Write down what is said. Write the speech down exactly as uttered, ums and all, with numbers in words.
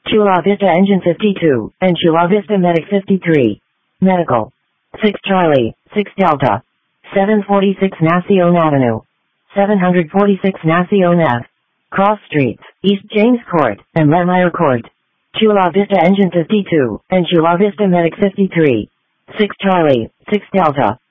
Chula Vista Engine fifty-two, and Chula Vista Medic fifty-three. Medical. six Charlie, six Delta. seven forty-six Nacion Avenue. seven forty-six Nacion Ave. Cross Streets, East James Court, and Lemire Court. Chula Vista Engine fifty-two, and Chula Vista Medic fifty-three. six Charlie, six Delta.